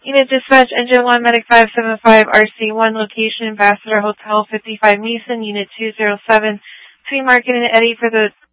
Unit Dispatch, Engine 1, Medic 575, RC1, location, Ambassador Hotel, 55 Mason, Unit 207, between Market and Eddy for the